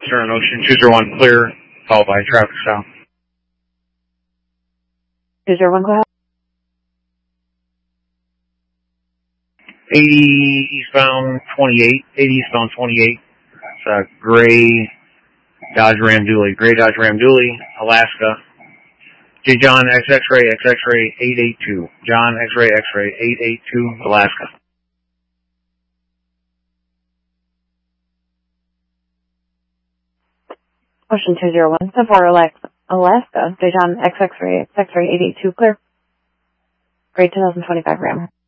Southern Ocean 201 clear, followed by traffic stop. 201, go ahead. 80 eastbound 28. It's a gray Dodge Ram Dually, Alaska. J. John X-Ray 882. John X-Ray 882, Alaska. Ocean 201, 74 Alaska. J. John X-Ray 882, clear. Grade 2025 Ram.